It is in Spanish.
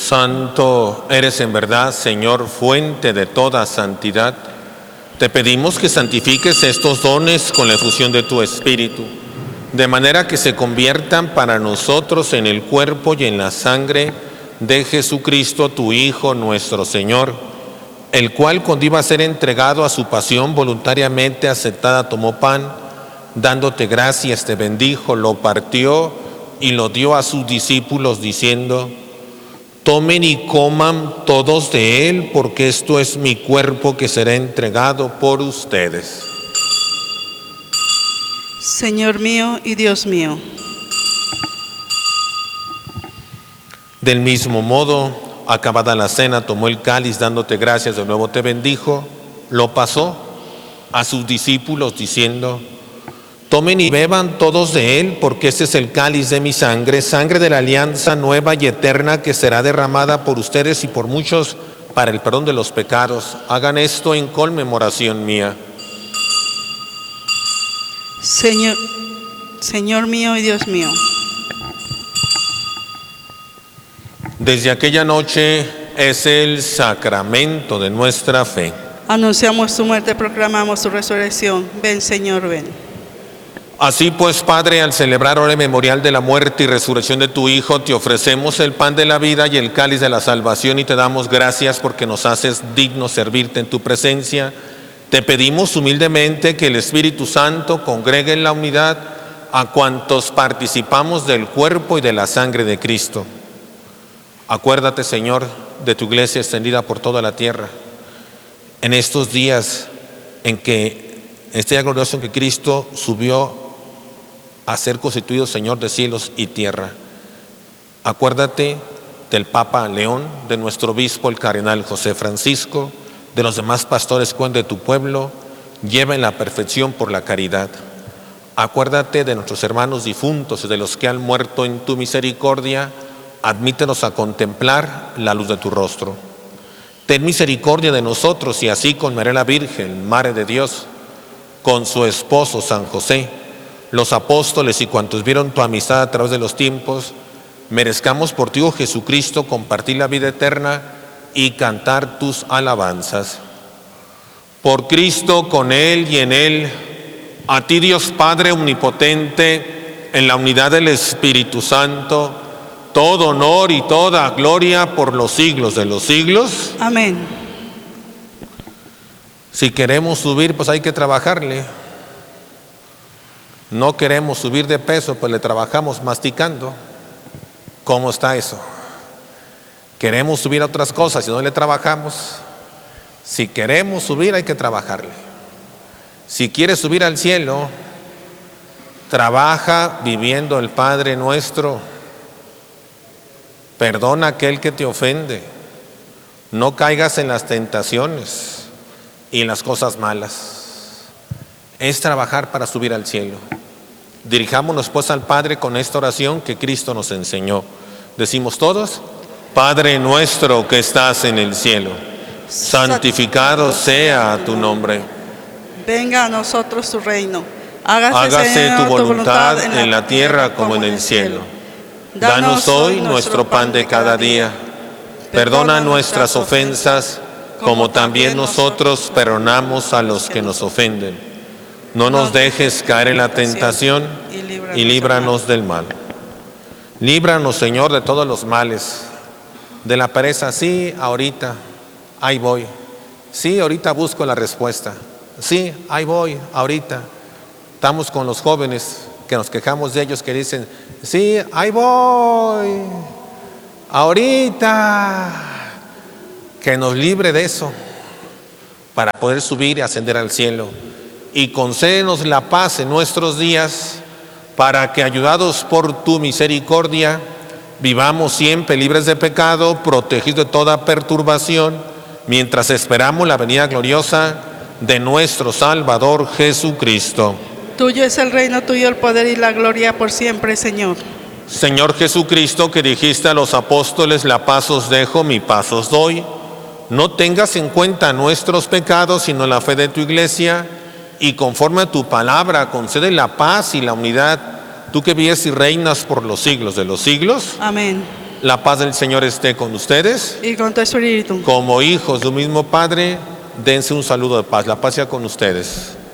Santo eres en verdad, Señor, fuente de toda santidad. Te pedimos que santifiques estos dones con la efusión de tu Espíritu, de manera que se conviertan para nosotros en el cuerpo y en la sangre de Jesucristo, tu Hijo, nuestro Señor, el cual, cuando iba a ser entregado a su pasión voluntariamente aceptada, tomó pan, dándote gracias, te bendijo, lo partió y lo dio a sus discípulos, diciendo: tomen y coman todos de él, porque esto es mi cuerpo que será entregado por ustedes. Señor mío y Dios mío. Del mismo modo, acabada la cena, tomó el cáliz, dándote gracias, de nuevo te bendijo, lo pasó a sus discípulos, diciendo: tomen y beban todos de él, porque este es el cáliz de mi sangre, sangre de la alianza nueva y eterna, que será derramada por ustedes y por muchos para el perdón de los pecados. Hagan esto en conmemoración mía. Señor mío y Dios mío. Desde aquella noche es el sacramento de nuestra fe. Anunciamos tu muerte, proclamamos tu resurrección. Ven, Señor, ven. Así pues, Padre, al celebrar ahora el memorial de la muerte y resurrección de tu Hijo, te ofrecemos el pan de la vida y el cáliz de la salvación, y te damos gracias porque nos haces dignos servirte en tu presencia. Te pedimos humildemente que el Espíritu Santo congregue en la unidad a cuantos participamos del cuerpo y de la sangre de Cristo. Acuérdate, Señor, de tu iglesia extendida por toda la tierra. En estos días este día glorioso en que Cristo subió a ser constituido Señor de cielos y tierra. Acuérdate del Papa León, de nuestro obispo el cardenal José Francisco, de los demás pastores de tu pueblo, lleva en la perfección por la caridad. Acuérdate de nuestros hermanos difuntos y de los que han muerto en tu misericordia. Admítenos a contemplar la luz de tu rostro. Ten misericordia de nosotros, y así con María la Virgen, Madre de Dios, con su esposo San José, los apóstoles y cuantos vieron tu amistad a través de los tiempos, merezcamos por ti, oh Jesucristo, compartir la vida eterna y cantar tus alabanzas. Por Cristo, con Él y en Él, a ti, Dios Padre omnipotente, en la unidad del Espíritu Santo, todo honor y toda gloria por los siglos de los siglos. Amén. Si queremos subir, pues hay que trabajarle. No queremos subir de peso, pues le trabajamos masticando. ¿Cómo está eso? Queremos subir a otras cosas y no le trabajamos. Si queremos subir, hay que trabajarle. Si quieres subir al cielo, trabaja viviendo el Padre Nuestro. Perdona a aquel que te ofende. No caigas en las tentaciones y en las cosas malas. Es trabajar para subir al cielo. Dirijámonos pues al Padre con esta oración que Cristo nos enseñó. Decimos todos: Padre nuestro que estás en el cielo, santificado sea tu nombre. Venga a nosotros tu reino. Hágase Señor, tu voluntad en la tierra como en el cielo. Danos hoy nuestro pan de cada día. Perdona nuestras ofensas, como también nosotros perdonamos a los que nos ofenden. No nos dejes caer en la tentación y líbranos del mal. Líbranos, Señor, de todos los males. De la pereza, sí, ahorita, ahí voy. Sí, ahorita busco la respuesta. Sí, ahí voy, ahorita. Estamos con los jóvenes que nos quejamos de ellos, que dicen: sí, ahí voy, ahorita. Que nos libre de eso, para poder subir y ascender al cielo. Y concédenos la paz en nuestros días, para que, ayudados por tu misericordia, vivamos siempre libres de pecado, protegidos de toda perturbación, mientras esperamos la venida gloriosa de nuestro Salvador Jesucristo. Tuyo es el reino, tuyo el poder y la gloria por siempre, Señor. Señor Jesucristo, que dijiste a los apóstoles: la paz os dejo, mi paz os doy. No tengas en cuenta nuestros pecados, sino la fe de tu iglesia, y conforme a tu palabra concede la paz y la unidad, tú que vives y reinas por los siglos de los siglos. Amén. La paz del Señor esté con ustedes. y con tu espíritu. Como hijos de un mismo Padre, dense un saludo de paz. La paz sea con ustedes.